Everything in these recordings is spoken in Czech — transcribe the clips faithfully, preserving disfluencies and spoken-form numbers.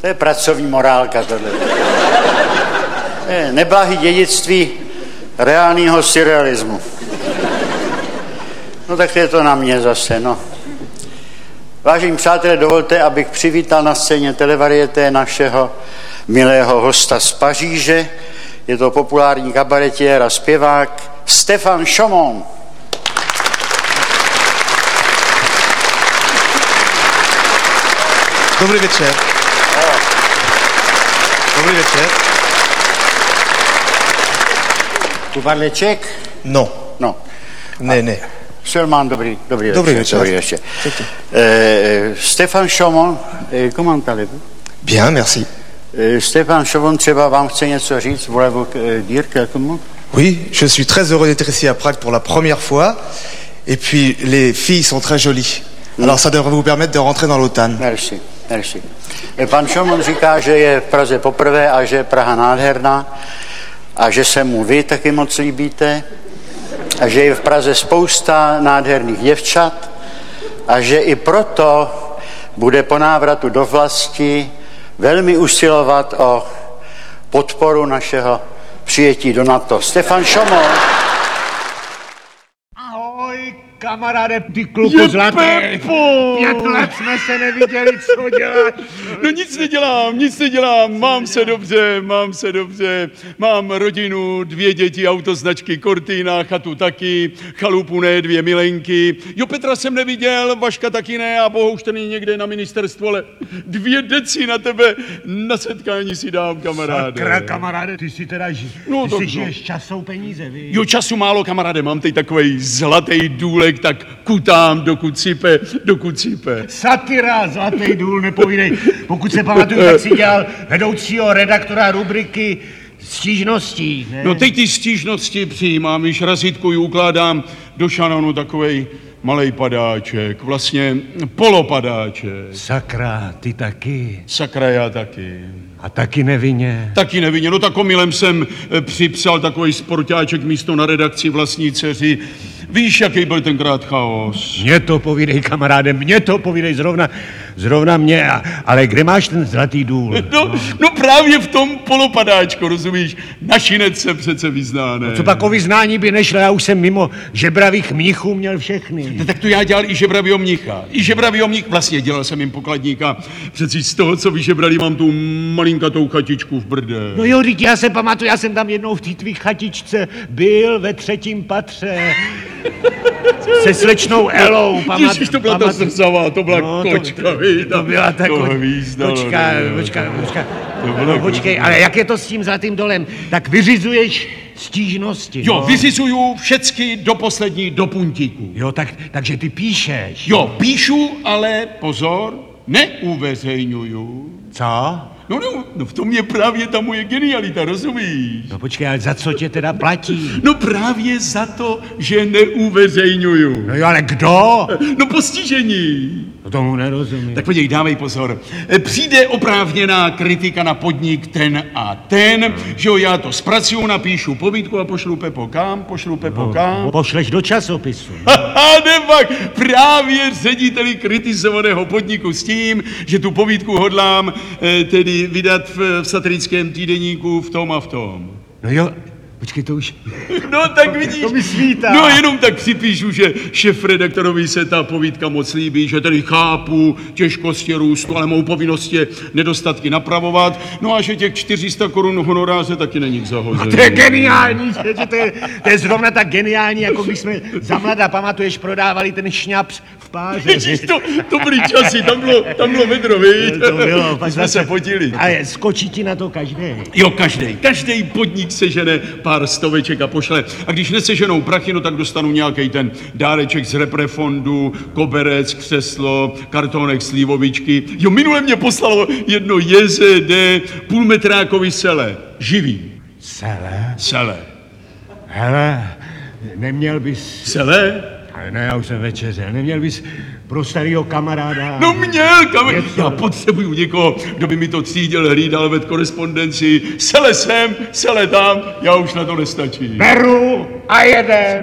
To je pracovní morálka tohle. Neblahý dědictví reálného surrealismu. No tak je to na mě zase, no. Vážení přátelé, dovolte, abych přivítal na scéně Televarieté našeho milého hosta z Paříže. Je to populární kabaretiér a zpěvák Stéphane Chaumont. Dobrý večer. Dobrý večer. Tu parle ček? No. No. Ne, ne. Seulement dobrý, dobrý, dobrý večer. Dobrý večer. Euh, Stéphane Chaumont, comment allez-vous? Bien, merci. Euh, Stéphane Chaumont, třeba vám chce něco říct? Voulez-vous dire quelques mots? Oui, je suis très heureux d'être ici à Prague pour la première fois. Et puis, les filles sont très jolies. Mm. Alors, ça devrait vous permettre de rentrer dans l'OTAN. Merci, merci. Pan Chaumont říká, že je v Praze poprvé a že je Praha nádherná a že se mu vy taky moc líbíte a že je v Praze spousta nádherných děvčat a že i proto bude po návratu do vlasti velmi usilovat o podporu našeho přijetí do NATO. Stéphane Chaumont. Ahoj, kamaráde, ty kluku zlatý. Pět let jsme se neviděli, co děláš? No nic nedělám, nic nedělám, mám se dobře, mám se dobře, mám rodinu, dvě děti, autoznačky Cortina, chatu taky, chalupu ne, dvě milenky. Jo, Petra jsem neviděl, Vaška taky ne a Bohuž ten je někde na ministerstvu, ale dvě deci na tebe na setkání si dám, kamaráde. Sakra, kamaráde, ty si teda ži... No, ty tak si no. žiješ časou peníze, víš? Jo, času málo, kamaráde, mám teď takovej zlatý důlek, tak kutám, dokud sype, dokud sype. Satira, zlatý důl, nepovídej. Pokud se pamatuju, tak si dělal vedoucího redaktora rubriky stížností, ne? No teď ty stížnosti přijímám, již razítkuju, ukládám do šanonu takovej malej padáček, vlastně polopadáček. Sakra, ty taky. Sakra, já taky. A taky nevinně. Taky nevinně, no tak omylem jsem připsal takový sportáček místo na redakci vlastní dceři. Víš, jaký byl tenkrát chaos? Mně to povídej, kamaráde, mně to povídej zrovna, zrovna mě. A, ale kde máš ten zlatý důl? No, no. no právě v tom polopadáčku, rozumíš? Našinec se přece vyzná, ne? No, co pak o vyznání by nešlo, já už jsem mimo žebravých mnichů měl všechny. No, tak to já dělal i žebravýho mnicha. I žebravýho mnich, vlastně dělal jsem jim pokladníka. Přeci z toho, co vyžebrali, mám tu malinkatou chatičku v Brde. No jo, teď já se pamatuju, já jsem tam jednou v té tvý chatičce byl ve třetím patře. Se slečnou Elou, pamatuju. Ježiš, to byla ta zrzavá, to byla no, kočka, to, víš, to byla ta ko- hvízda, kočka, no, počka, počka, to no, počkej, ale jak je to s tím zlatým dolem? Tak vyřizuješ stížnosti, Jo, no? vyřizuju všecky do poslední, do puntíku. Jo, tak, takže ty píšeš. Jo, píšu, ale pozor, neuveřejňuju. Co? No, no, no, v tom je právě ta moje genialita, rozumíš? No počkej, ale za co tě teda platí? No právě za to, že neuveřejňuju. No jo, ale kdo? No postižení. No tomu nerozumím. Tak podívej, dávej pozor. Přijde oprávněná kritika na podnik ten a ten, hmm. že jo, já to zpracuju, napíšu povídku a pošlu Pepo kam, pošlu Pepo no, kam. Pošleš do časopisu. Haha, nepak, právě řediteli kritizovaného podniku s tím, že tu povídku hodlám eh, tedy vydat v, v satirickém týdeníku v tom a v tom. No jo, počkej, to už... No tak vidíš. To mi svítá. No jenom tak připíšu, že šéfredaktorovi se ta povídka moc líbí, že tedy chápu těžkosti růstu, ale mou povinnost je nedostatky napravovat. No a že těch čtyři sta korun honoráře taky není k zahození. To je geniální, že to je, to je zrovna tak geniální, jako když jsme za mladá, pamatuješ, prodávali ten šňaps v páře. Ježíš, to, to byly časy, tam bylo, tam bylo vedro, víš? To bylo, pak jsme se potili. Ale skočí ti na to každý. Jo, každý. Každý podnik sežene pár stoveček a pošle. A když neseženou prachy, no tak dostanu nějaký ten dáreček z reprefondu, koberec, křeslo, kartonek, slivovičky. Jo, minule mě poslalo jedno J Z D půlmetrákový sele. Živý. Sele? Sele. Hele, neměl bys... Sele? Ale ne, já už jsem večeřel. Neměl bys pro starýho kamaráda... No měl, kamarád. Já potřebuju někoho, kdo by mi to třídil, hlídal ved korespondenci. Sele sem, sele tam, já už na to nestačí. Beru a jedem.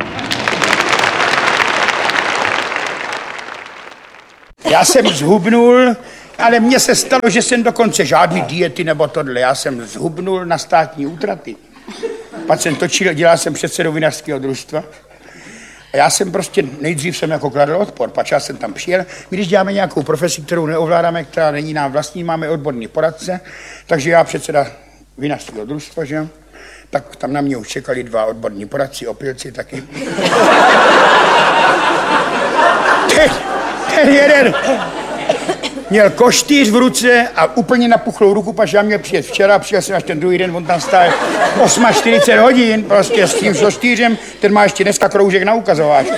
Já jsem zhubnul Ale mně se stalo, že jsem dokonce žádný diety nebo tohle. Já jsem zhubnul na státní útraty. Pak jsem točil, dělal jsem předsedou vinařského družstva. A já jsem prostě, nejdřív jsem jako kladl odpor, pak já jsem tam přijel. My když děláme nějakou profesi, kterou neovládáme, která není nám vlastní, máme odborný poradce, takže já předseda vinařského družstva, že jo? Tak tam na mě už čekali dva odborní poradci, opilci taky. Ten, ten jeden měl koštýř v ruce a úplně napuchlou ruku, pač já měl přijet včera, přijel jsem až ten druhý den, on tam stál čtyřicet osm hodin, prostě s tím koštýřem, ten má ještě dneska kroužek na ukazováčku.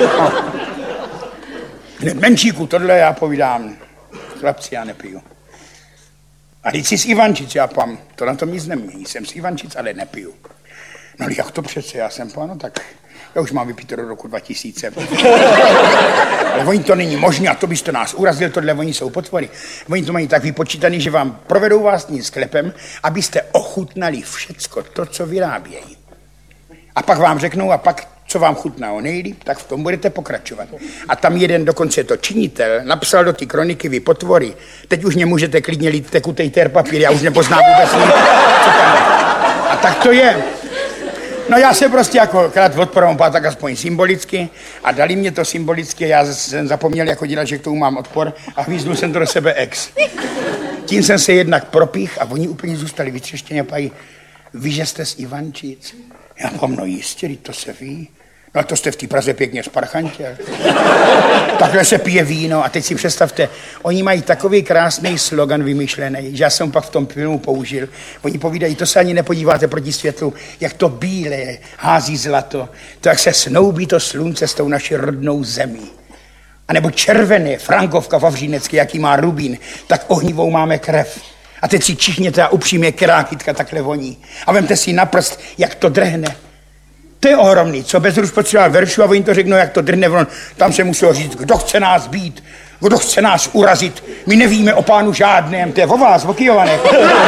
Menšíku, tohle já povídám, chlapci, já nepiju. A teď jsi z Ivančic, já pám, to na tom nic nemění, jsem z Ivančic, ale nepiju. No jak to přece, já jsem pán, no tak já už mám vypít do roku dva tisíce. Ale oni to není možné a to byste nás urazil, tohle oni jsou potvory. Oni to mají tak vypočítaný, že vám provedou vás tím sklepem, abyste ochutnali všecko to, co vyrábějí. A pak vám řeknou, a pak, co vám chutná o nejlíp, tak v tom budete pokračovat. A tam jeden, dokonce to činitel, napsal do ty kroniky, vy potvory, teď už nemůžete klidně lít tekutej ter papír, já už nepoznám vůbec nic, co tam je. A tak to je. No já se prostě jako krát odporám, tak aspoň symbolicky a dali mě to symbolicky, já jsem zapomněl jako dělat, že k tomu mám odpor a hvízdnul jsem to do sebe ex. Tím jsem se jednak propích a oni úplně zůstali vytřeštěni a pají, vy, že jste z Ivančic? Já mám, no jistě, to se ví. No to jste v té Praze pěkně sparchantěl. Takhle se pije víno a teď si představte, oni mají takový krásný slogan vymyšlený, že já jsem pak v tom filmu použil. Oni povídají, to se ani nepodíváte proti světlu, jak to bílé hází zlato, to jak se snoubí to slunce s tou naší rodnou zemí. A nebo červené, Frankovka Vavřínecké, jaký má rubín, tak ohnivou máme krev. A teď si čichněte a upřímně kerákytka takhle voní. A vemte si na prst, jak to drhne. To je ohromný, co Bezruč potřeboval veršu a oni to řeknou, jak to drhne. Tam se muselo říct, kdo chce nás být, kdo chce nás urazit. My nevíme o pánu žádném, to je o vás, o Kyjovanech.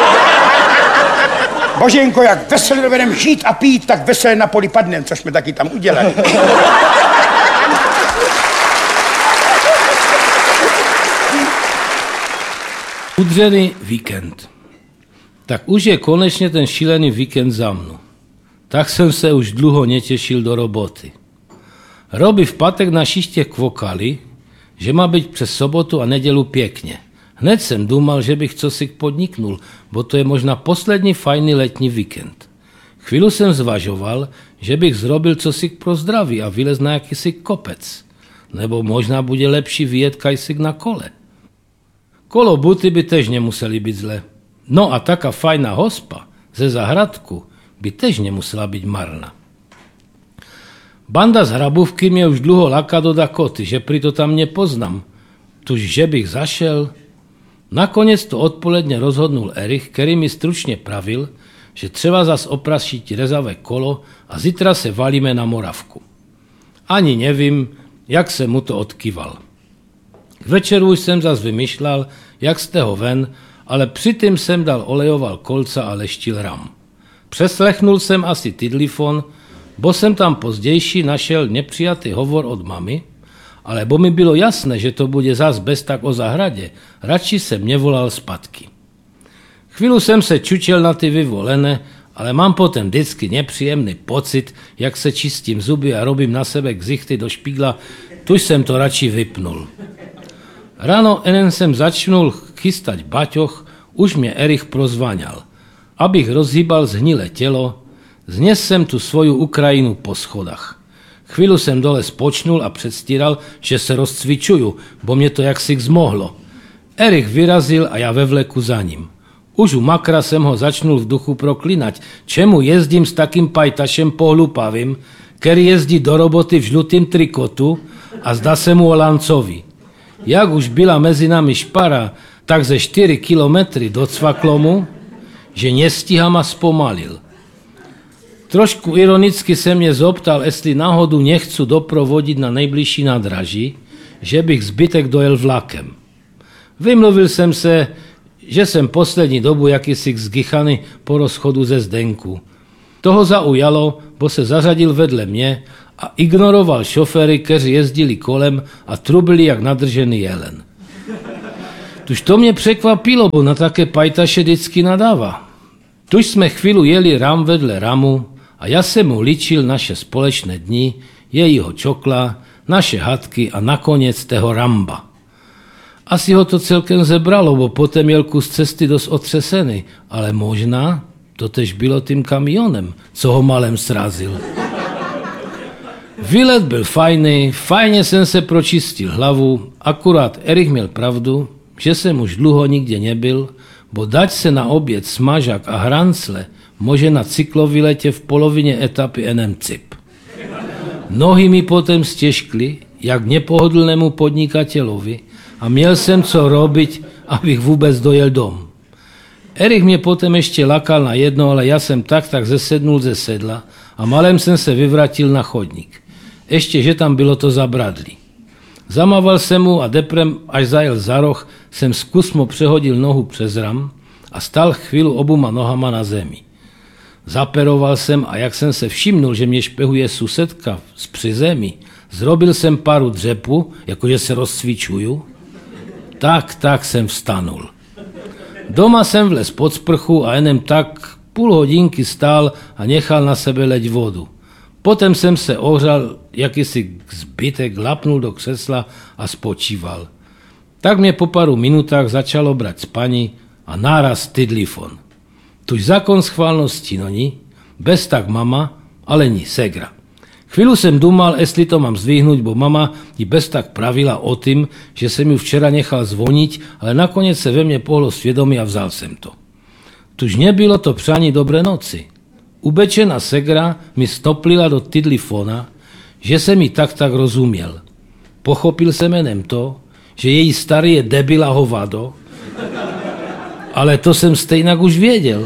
Boženko, jak veselé dovedem žít a pít, tak veselé na poli padnem, což jsme taky tam udělali. Udřený víkend. Tak už je konečně ten šílený víkend za mnou. Tak jsem se už dlouho netěšil do roboty. Robi v pátek na šiště kvokali, že má být přes sobotu a nedělu pěkně. Hned jsem důmal, že bych cosi podniknul, bo to je možná poslední fajný letní víkend. Chvíli jsem zvažoval, že bych zrobil cosi pro zdraví a vylez na jakýsi kopec. Nebo možná bude lepší vyjet kajsik na kole. Kolo buty by tež nemuseli být zle. No a taká fajná hospa ze zahradku by tež nemusela být marná. Banda z Hrabůvky mě už dlouho láká do Dakoty, že prý to tam nepoznám. Tuž, že bych zašel. Nakonec to odpoledne rozhodnul Erich, který mi stručně pravil, že třeba zas oprašiť rezavé kolo a zítra se valíme na Moravku. Ani nevím, jak se mu to odkýval. K večeru jsem zas vymýšlel, jak z toho ven, ale přitom jsem dal olejoval kolca a leštil ram. Přeslechnul jsem asi tidlifon, bo jsem tam pozdější našel nepřijatý hovor od mamy, ale bo mi bylo jasné, že to bude zas bez tak o zahradě, radši jsem nevolal zpátky. Chvíli jsem se čučel na ty vyvolené, ale mám potom vždycky nepříjemný pocit, jak se čistím zuby a robím na sebe ksichty do špígla, tuž jsem to radši vypnul. Ráno jen jsem začnul chystať baťoch, už mě Erich prozvaňal. Abych rozhýbal zhnilé tělo, znes jsem tu svoju Ukrajinu po schodách. Chvíli jsem dole spočnul a předstíral, že se rozcvičuju, bo mě to jaksi zmohlo. Erich vyrazil a já ve vleku za ním. Už u makra jsem ho začnul v duchu proklinať, čemu jezdím s takým pajtašem pohlupavým, který jezdí do roboty v žlutým trikotu a zdá se mu o lancovi. Jak už byla mezi nami špara, tak ze čtyři kilometry docvaklo mu, že nestíham a zpomalil. Trošku ironicky se mě zoptal, jestli náhodu nechcu doprovodit na nejbližší nádraží, že bych zbytek dojel vlakem. Vymluvil jsem se, že jsem poslední dobu jakýsi zgychaný po rozchodu ze Zdenku. Toho zaujalo, bo se zařadil vedle mě a ignoroval šoféry, kteří jezdili kolem a trubili jak nadržený jelen. Tuž to mě překvapilo, bo na také pajtaše vždycky nadává. Tuž jsme chvíli jeli ram vedle ramu a já jsem mu ličil naše společné dny, jejího čokla, naše hadky a nakonec tého ramba. Asi ho to celkem zebralo, bo potom jel kus cesty dost otřesený, ale možná to tež bylo tím kamionem, co ho malem srazil. Výlet byl fajný, fajně jsem se pročistil hlavu, akurát Erich měl pravdu, že jsem už dlouho nikde nebyl, bo dať se na oběd smažak a hrancle může na cykloviletě v polovině etapy en em cip. Nohy mi potom stěžkly, jak nepohodlnému podnikatelovi, a měl jsem co robiť, abych vůbec dojel dom. Erich mě potom ještě lakal na jedno, ale já jsem tak tak zesednul ze sedla a malem jsem se vyvratil na chodník. Ještě, že tam bylo to zabradlí. Zamával jsem mu a deprem, až zajel za roh, jsem zkusmo přehodil nohu přes ram a stal chvíli obuma nohama na zemi. Zaperoval jsem a jak jsem se všimnul, že mě špehuje susedka z přizemí, zrobil jsem paru dřepu, jakože se rozcvičuju. Tak, tak jsem vstanul. Doma jsem vlez pod sprchu a jenom tak půl hodinky stál a nechal na sebe leť vodu. Potom jsem se ohřal, jakýsi zbytek, lapnul do křesla a spočíval. Tak mě po paru minutách začalo brať spaní a náraz tydlifon. Tuž zákon schválnosti, no ní, bez tak mama, ale ní segra. Chvíli jsem dumal, jestli to mám zdvihnout, bo mama ji bez tak pravila o tím, že jsem ju včera nechal zvoniť, ale nakonec se ve mně pohlo svědomí a vzal jsem to. Tuž nebylo to přání dobré noci. Ubečená segra mi stoplila do tydlifona, že jsem jí tak tak rozuměl. Pochopil jsem jenom to, že její starý je debil a hovado, ale to jsem stejnak už věděl.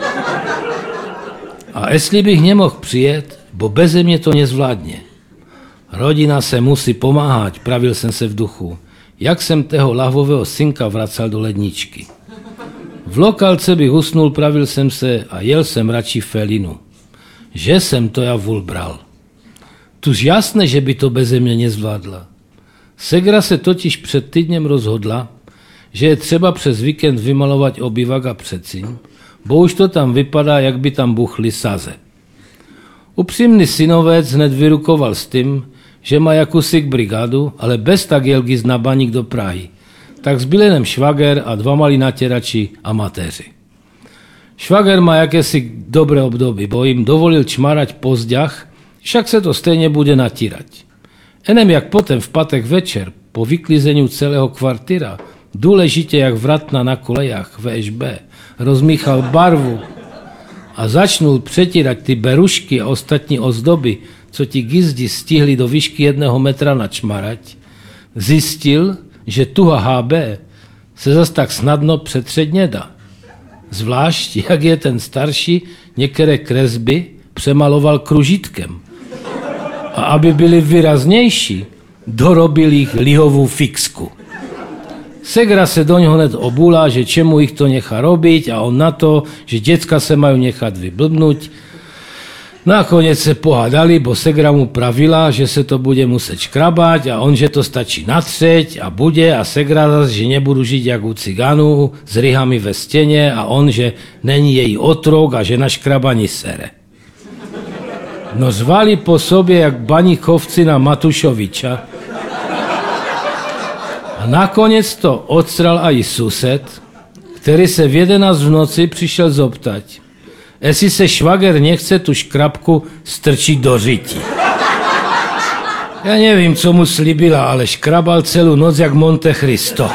A jestli bych nemohl přijet, bo beze mě to nezvládne. Rodina se musí pomáhat, pravil jsem se v duchu, jak jsem toho lahvového synka vracal do ledničky. V lokalce bych usnul, pravil jsem se a jel jsem radši felinu. Že jsem to já vůl bral. Tuž jasné, že by to beze mě nezvládla. Segra se totiž před týdnem rozhodla, že je třeba přes víkend vymalovat obyvak a předsíň, bo už to tam vypadá, jak by tam buchly saze. Upřímný synovec hned vyrukoval s tím, že má jakúsi brigádu, ale bez tak jel gis na baník do Prahy. Tak zbyl jenom švager a dva malí natěrači amatéři. Švager má jakési dobré období, bo jim dovolil čmarať po zďach, však se to stejně bude natírať. Enem jak potom v patek večer, po vyklizeniu celého kvartíra, důležitě jak vratna na kolejách vé eš bé, rozmíchal barvu a začnul přetírať ty berušky a ostatní ozdoby, co ti gizdi stihli do výšky jedného metra načmarať, zjistil, že tuha há bé se zas tak snadno přetřeť nedá. Zvlášť, jak je ten starší některé kresby přemaloval kružítkem. A aby byly výraznější, dorobil jich lihovou fixku. Segra se do něho hned obula, že čemu jich to nechá robiť a on na to, že děcka se mají nechat vyblbnout. Nakonec se pohádali, bo segra mu pravila, že se to bude muset škrabať a on, že to stačí natřeť a bude a segra zase, že nebudu žít jak u cigánů s ryhami ve stěně a on, že není její otrok a že na škrabani sere. No zvali po sobě jak baníkovci na Matušoviča a nakonec to odstral aj sused, který se v jedenáct v noci přišel zoptať, jestli se švager nechce tu škrabku strčit do řití. Já nevím, co mu slibila, ale škrabal celou noc jak Monte Cristo.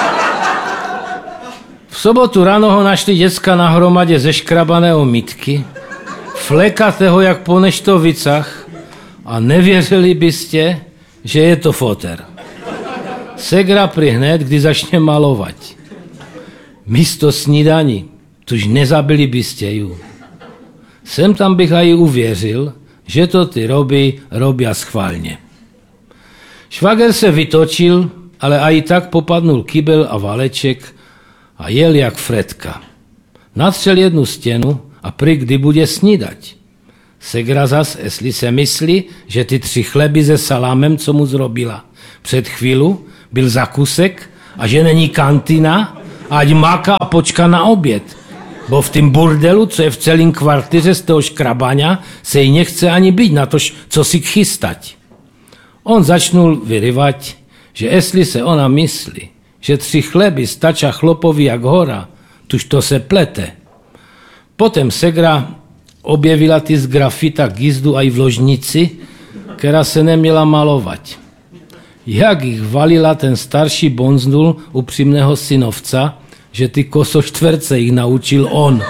V sobotu ráno ho našli děcka na hromadě ze škrabaného mytky, flekatého jak po neštovicách a nevěřili byste, že je to foter. Segra pri hned, kdy začne malovat. Místo snídaní, tuž nezabili byste ju. Sem tam bych aj uvěřil, že to ty roby robia schválně. Švager se vytočil, ale aj tak popadnul kybel a valeček a jel jak Fredka. Natřel jednu stěnu a prý kdy bude snídať. Segra zas, jestli se myslí, že ty tři chleby se salámem, co mu zrobila před chvílu, byl zakusek a že není kantina, ať máka a počká na oběd. Bo v tým burdelu, co je v celém kvartyře z toho škrabaňa, se jí nechce ani být na to, co si chystať. On začnul vyryvať, že jestli se ona myslí, že tři chleby stača chlopovi jak hora, tuž to se plete. Potom segra objevila ty z grafita gizdu aj v ložnici, která se neměla malovat. Jak jich valila ten starší bonznul upřímného synovca, že ty kosoštverce jich naučil on.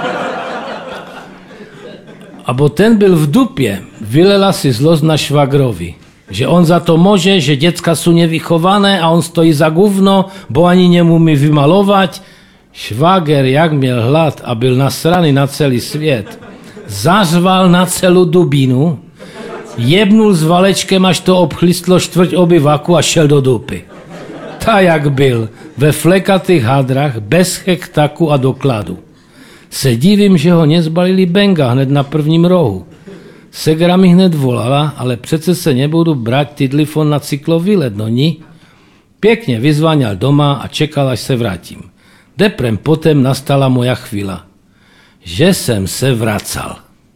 Abo ten byl v dupě, vylela si zlost na švagrovi, že on za to může, že děcka jsou nevychované a on stojí za guvno, bo ani nemůže vymalovat. Švager, jak měl hlad a byl nasraný na celý svět, zařval na celou dubinu, jebnul s valečkem, až to obchlistlo čtvrť obyvaku a šel do dupy. Ta jak byl, ve flekatých hadrach, bez chektaku a dokladu. Se divím, že ho nezbalili benga hned na prvním rohu. Segra mi hned volala, ale přece se nebudu brát tidlifon na cyklovýlet, no ní. Pěkně vyzváňal doma a čekal, až se vrátím. Deprem potom nastala moja chvíla, že jsem se vracal.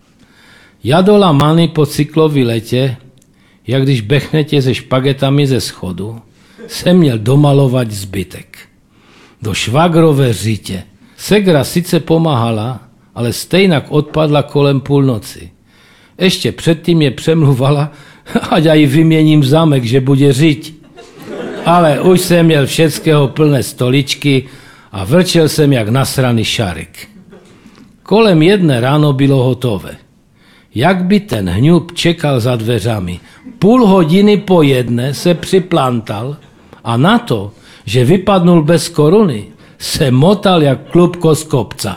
Jadola many po cyklovýletě, jak když bechnete se špagetami ze schodu, jsem měl domalovat zbytek. Do švagrové řitě. Segra sice pomáhala, ale stejnak odpadla kolem půlnoci. Ještě předtím je přemluvala, ať já jí vyměním zámek, že bude řiť. Ale už jsem měl všeckého plné stoličky a vrčel jsem jak nasraný šarik. Kolem jedné ráno bylo hotové. Jak by ten hňub čekal za dveřami. Půl hodiny po jedné se připlantal a na to, že vypadnul bez koruny, se motal jak klubko z kopca.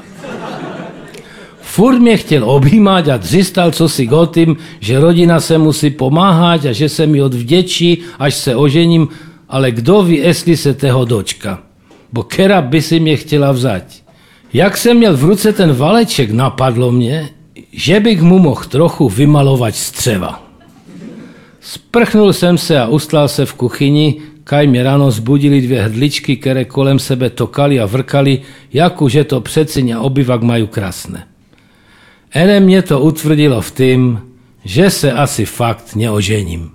Furt mě chtěl objímat a dřistal cosi o tím, že rodina se musí pomáhat a že se mi odvděčí, až se ožením, ale kdo ví, jestli se toho dočka. Bo kera by si mě chtěla vzať. Jak jsem měl v ruce ten valeček, napadlo mě, že bych mu mohl trochu vymalovat střeva. Sprchnul jsem se a ustlal se v kuchyni, kaj mě ráno zbudili dvě hrdličky, které kolem sebe tokali a vrkali, jak už je to přeci a obyvak mají krásné. Ene mě to utvrdilo v tým, že se asi fakt neožením.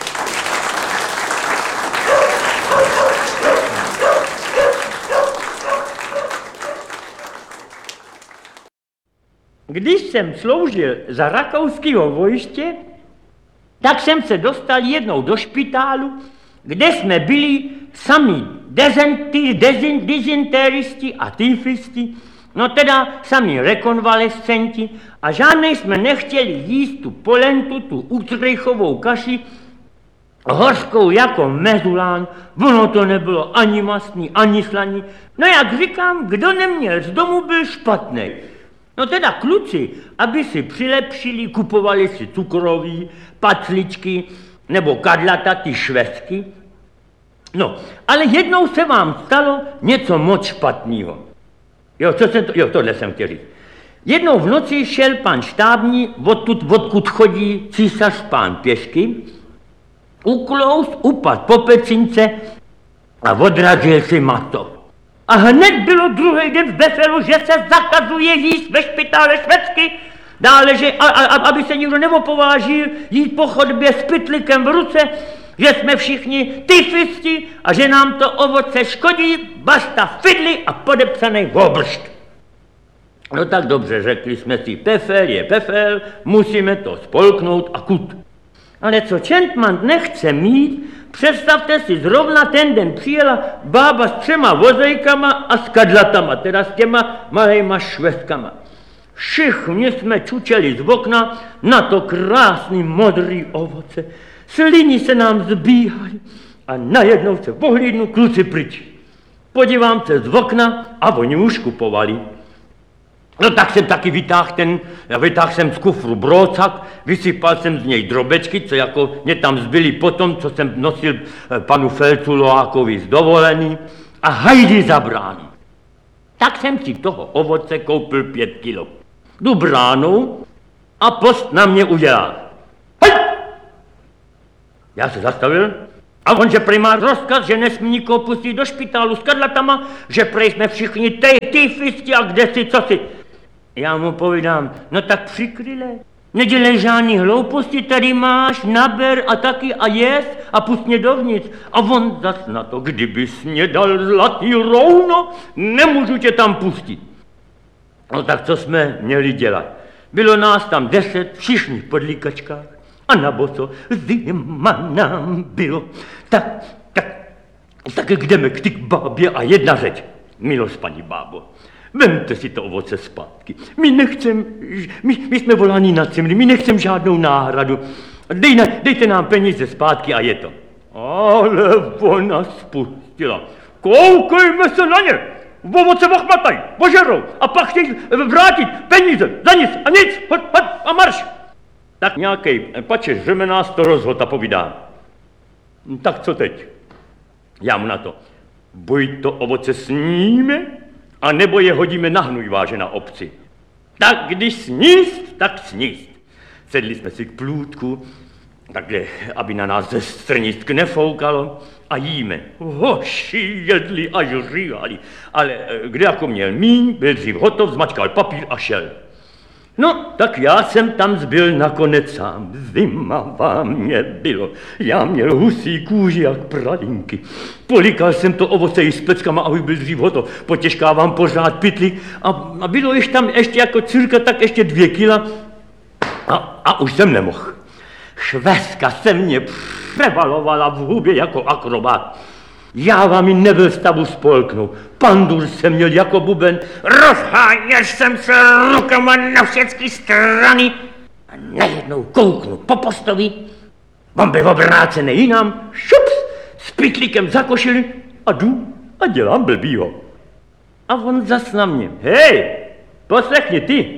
Když jsem sloužil za rakouského vojště, tak jsem se dostal jednou do špitálu, kde jsme byli sami dezenty, dezin, dizentéristi a tyfisti, no teda sami rekonvalescenti a žádnej jsme nechtěli jíst tu polentu, tu utrychovou kaši, hořkou jako mezulán, ono to nebylo ani mastný, ani slaný. No jak říkám, kdo neměl z domu, byl špatnej. No teda kluci, aby si přilepšili, kupovali si cukroví, pacličky nebo kadlata, ty švestky. No, ale jednou se vám stalo něco moc špatného. Jo, co jsem to, jo, tohle jsem chtěl říct. Jednou v noci šel pan štábní, odtud, odkud chodí císař pán pěšky, uklous, upad po pecince a odrazil si maso. A hned bylo druhý den v Befelu, že se zakazuje jíst ve špitále švédsky, dále, že a, a, aby se nikdo neopovážil jít po chodbě s pytlikem v ruce, že jsme všichni tyfisti a že nám to ovoce škodí, basta fidly a podepsaný obršt. No tak dobře, řekli jsme si, pefel je pefel, musíme to spolknout a kut. Ale co Čentman nechce mít, představte si, zrovna ten den přijela bába s třema vozejkama a s kadlatama, teda s těma malejma švestkama. Všichni jsme čučeli z okna na to krásný modrý ovoce. Sliny se nám zbíhaly a najednou se pohlídnu, kluci pryč. Podívám se z okna a oni už kupovali. No tak jsem taky vytáhl ten, vytáhl jsem z kufru brócak, vysypal jsem z něj drobečky, co jako mě tam zbyly potom, co jsem nosil panu Felcu Loákovi z dovolený a hajdy za bránu. Tak jsem si toho ovoce koupil pět kilo. Jdu bránou a post na mě udělal. Hej! Já se zastavil A on, že prej má rozkaz, že nesmí nikoho pustit do špitálu s kadlatama, že prej jsme všichni tej, tyfisti a kde si, co si. Já mu povídám, no tak přikryle. Nedělej žádný hlouposti, tady máš, naber a taky a jest a pust mě dovnitř. A on zas na to, kdybys mě dal zlatý rouno, nemůžu tě tam pustit. No tak co jsme měli dělat? Bylo nás tam deset, všichni v podlíkačkách a na boso, zima nám bylo. Tak, tak, tak jdeme k ty bábě a jedna řeč. Milost, paní bábo, vemte si to ovoce zpátky. My nechcem, my, my jsme voláni na cimry, my nechcem žádnou náhradu. Dej, dejte nám peníze zpátky a je to. Ale ona spustila. Koukejme se na ně. V ovoce ochmatají, požerou a pak chtějí vrátit peníze za nic a nic, hoď, hoď a marš. Tak nějaký pačeš řemenář to rozhod a povídá. Tak co teď? Já mu na to. Buď to ovoce sníme, a nebo je hodíme na hnůj na obci. Tak když sníst, tak sníst. Sedli jsme si k plůtku, takhle, aby na nás ze strnisk nefoukalo a jíme. Hoši jedli až říhali, ale kde jako měl míň, byl dřív hotov, zmačkal papír a šel. No, tak já jsem tam zbyl nakonec sám. Zima vám mě bylo. Já měl husí kůži jak pralinky. Polikal jsem to ovoce i s peckama, aby byl dřív hotov. Potěžkávám pořád pytlík a, a bylo již tam ještě jako cirka tak ještě dvě kila a, a už jsem nemohl. Švestka se mě převalovala v hubě jako akrobat. Já vám ji nebyl stavu spolknout. Pandur jsem měl jako buben, rozháněl jsem se rukama na všechny strany a najednou kouknu po postovi. On byl obrácený jinam, šups, s pytlíkem za košili a jdu a dělám blbýho. A on zas na mě, hej, poslechni ty,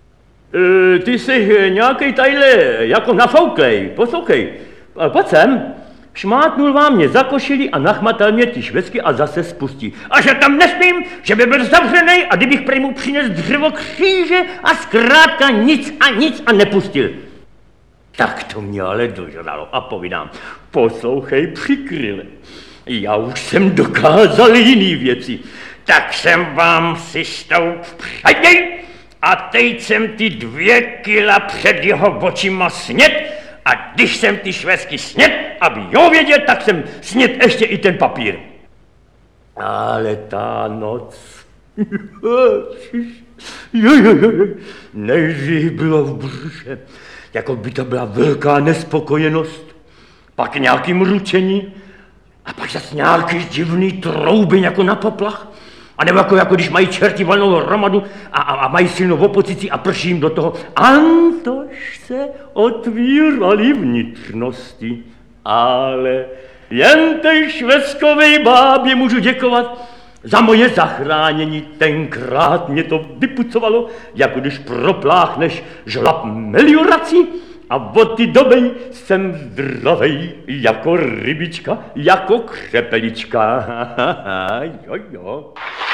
e, ty jsi nějakej tadyhle jako nafouklej, poslouchej, pojď sem. Šmátnul vám mě za košili a nachmatal mě ty švesky a zase spustí. A že tam nesmím, že by byl zavřený a kdybych prej mu přines dřevo kříže a zkrátka nic a nic a nepustil. Tak to mě ale dožralo a povídám, poslouchej přikryle, já už jsem dokázal jiný věci, tak jsem vám si stoup předěj a teď jsem ty dvě kila před jeho očima snět. A když jsem ty švesky snět, aby jo věděl, tak jsem snět ještě i ten papír. Ale ta noc, jo, jo, jo, nejdřív bylo v břiše, jako by to byla velká nespokojenost, pak nějaký mručení a pak zase nějaký divný trouby jako na poplach. A nebo jako, jako když mají čerti valnou hromadu a, a, a mají silnou opocici a prší jim do toho. Antož se otvíraly vnitřnosti, ale jen tej šveskovej bábě můžu děkovat za moje zachránění. Tenkrát mě to vypucovalo, jako když propláchneš žlab meliorací a od ty doby jsem zdravej jako rybička, jako křepelička. Jo, jo.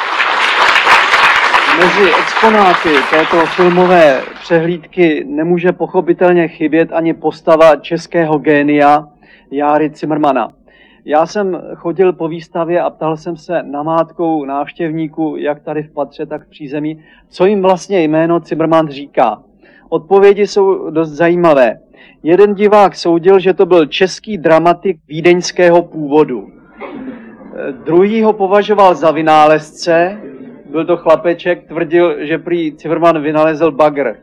Mezi exponáty této filmové přehlídky nemůže pochopitelně chybět ani postava českého génia Járy Cimrmana. Já jsem chodil po výstavě a ptal jsem se namátkou návštěvníků, jak tady v patře, tak v přízemí, co jim vlastně jméno Cimrman říká. Odpovědi jsou dost zajímavé. Jeden divák soudil, že to byl český dramatik vídeňského původu. Druhý ho považoval za vynálezce, byl to chlapeček, tvrdil, že prý Cimrman vynalezl bagr.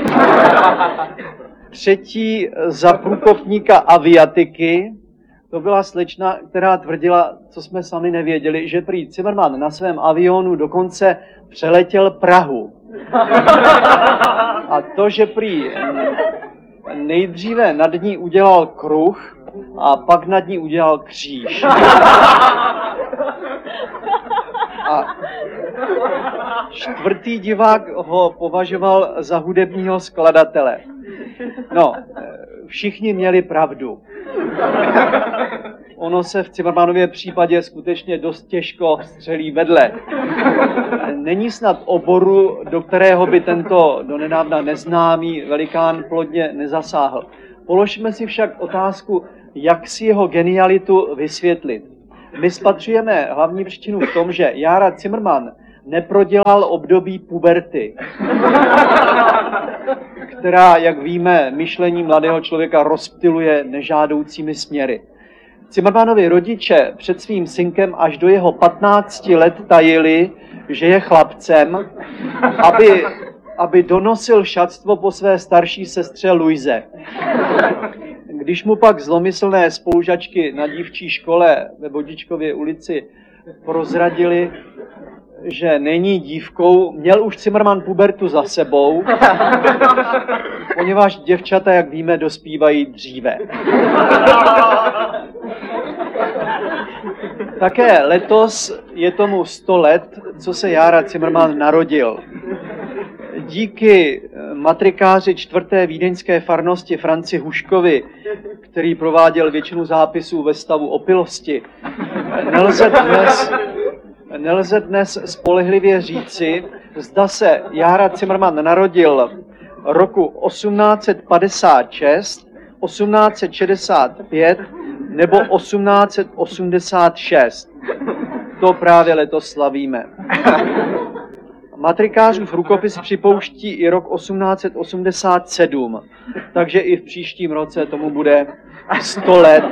Třetí za průkopníka aviatiky, to byla slečna, která tvrdila, co jsme sami nevěděli, že prý Cimrman na svém avionu dokonce přeletěl Prahu. A to, že prý nejdříve nad ní udělal kruh a pak nad ní udělal kříž. A čtvrtý divák ho považoval za hudebního skladatele. No, všichni měli pravdu. Ono se v Cimrmanově případě skutečně dost těžko střelí vedle. Není snad oboru, do kterého by tento donedávna neznámý velikán plodně nezasáhl. Položme si však otázku, jak si jeho genialitu vysvětlit. My spatřujeme hlavní příčinu v tom, že Jára Cimrman neprodělal období puberty, která, jak víme, myšlení mladého člověka rozptyluje nežádoucími směry. Cimrmanovi rodiče před svým synkem až do jeho patnácti let tajili, že je chlapcem, aby, aby donosil šatstvo po své starší sestře Luize. Když mu pak zlomyslné spolužačky na dívčí škole ve Vodičkově ulici prozradili, že není dívkou, měl už Cimrman pubertu za sebou, poněvadž děvčata, jak víme, dospívají dříve. Také letos je tomu sto let, co se Jára Cimrman narodil. Díky matrikáři čtvrté vídeňské farnosti Franci Huškovi, který prováděl většinu zápisů ve stavu opilosti, nelze dnes, nelze dnes spolehlivě říci, zda se Jára Cimrman narodil roku osmnáct set padesát šest, osmnáct set šedesát pět nebo osmnáct set osmdesát šest. To právě letos slavíme. Matrikářův rukopis připouští i rok osmnáct set osmdesát sedm, takže i v příštím roce tomu bude sto let,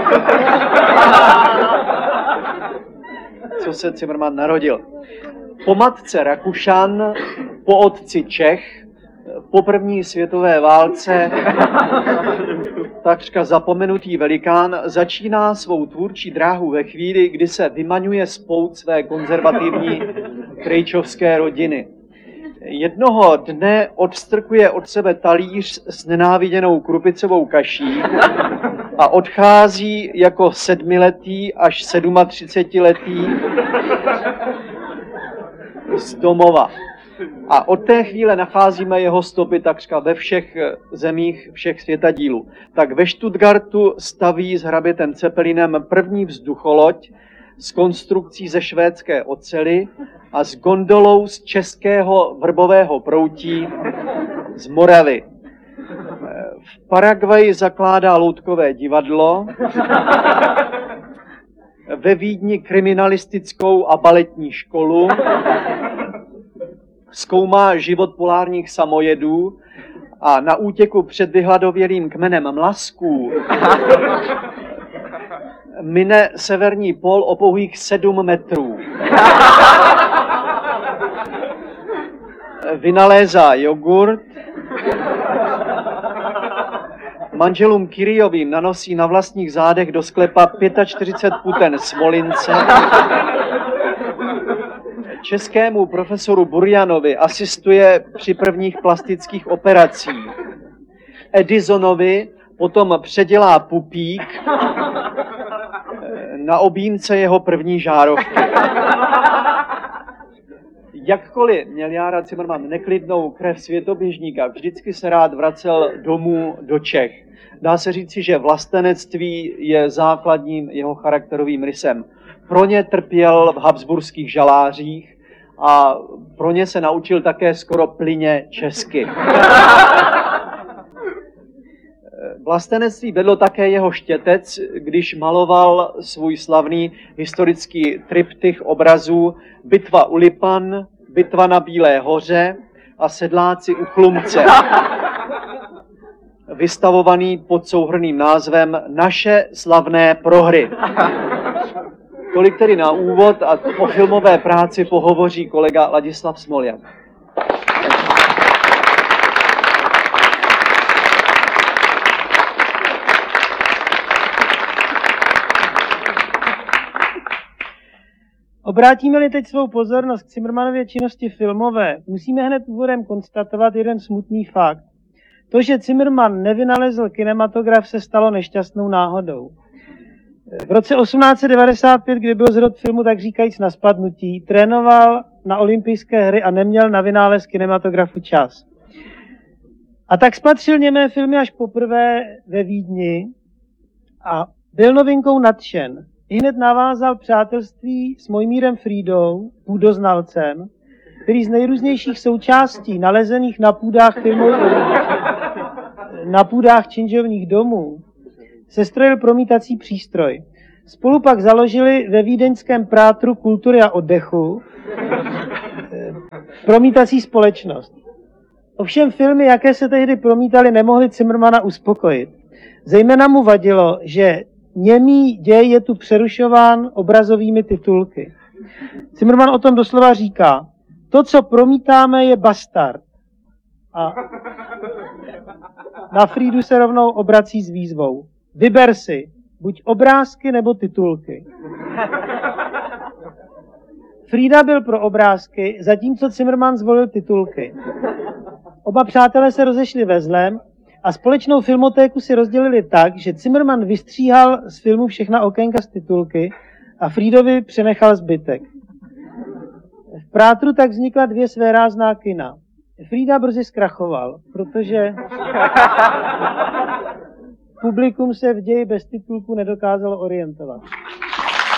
co se Cimrman narodil. Po matce Rakušan, po otci Čech, po první světové válce takřka zapomenutý velikán začíná svou tvůrčí dráhu ve chvíli, kdy se vymaňuje z pout své konzervativní krejčovské rodiny. Jednoho dne odstrkuje od sebe talíř s nenáviděnou krupicovou kaší a odchází jako sedmiletý až sedmatřicetiletý z domova. A od té chvíle nacházíme jeho stopy takřka ve všech zemích všech světadílů. Tak ve Stuttgartu staví s hrabětem Cepelinem první vzducholoď s konstrukcí ze švédské oceli a s gondolou z českého vrbového proutí z Moravy. V Paraguaji zakládá loutkové divadlo, ve Vídni kriminalistickou a baletní školu, zkoumá život polárních samojedů a na útěku před vyhladovělým kmenem mlasků mine severní pól o pouhých sedm metrů. Vynalézá jogurt, manželům Kyriovým nanosí na vlastních zádech do sklepa čtyřicet pět puten smolince, českému profesoru Burjanovi asistuje při prvních plastických operacích. Edisonovi potom předělá pupík na objímce jeho první žárovky. Jakkoliv měl Jára Cimrman neklidnou krev světoběžníka, vždycky se rád vracel domů do Čech. Dá se říci, že vlastenectví je základním jeho charakterovým rysem. Pro ně trpěl v habsburských žalářích a pro ně se naučil také skoro plyně česky. Vlastenectví vedlo také jeho štětec, když maloval svůj slavný historický triptych obrazů Bitva u Lipan, Bitva na Bílé hoře a Sedláci u Chlumce, vystavovaný pod souhrnným názvem Naše slavné prohry. Tolik tedy na úvod a o filmové práci pohovoří kolega Ladislav Smoljak. Obrátíme-li teď svou pozornost k Cimrmanově činnosti filmové, musíme hned úvodem konstatovat jeden smutný fakt. To, že Cimrman nevynalezl kinematograf, se stalo nešťastnou náhodou. V roce osmnáct set devadesát pět, kdy byl zrod filmu tak říkajíc na spadnutí, trénoval na olympijské hry a neměl na vynález kinematografu čas. A tak spatřil němé filmy až poprvé ve Vídni a byl novinkou nadšen. Ihned navázal přátelství s Mojmírem Frídou, půdoznalcem, který z nejrůznějších součástí nalezených na půdách filmu, na půdách činžovních domů sestrojil promítací přístroj. Spolu pak založili ve vídeňském Prátru kultury a oddechu promítací společnost. Ovšem filmy, jaké se tehdy promítaly, nemohly Zimmermana uspokojit. Zejména mu vadilo, že němý děj je tu přerušován obrazovými titulky. Zimmerman o tom doslova říká, to, co promítáme, je bastard. A na Frýdu se rovnou obrací s výzvou. Vyber si, buď obrázky nebo titulky. Frýda byl pro obrázky, zatímco Zimmerman zvolil titulky. Oba přátelé se rozešli ve zlém a společnou filmotéku si rozdělili tak, že Zimmerman vystříhal z filmu všechna okénka z titulky a Frýdovi přenechal zbytek. V Prátru tak vznikla dvě svérázná kina. Frýda brzy zkrachoval, protože publikum se v ději bez titulku nedokázalo orientovat.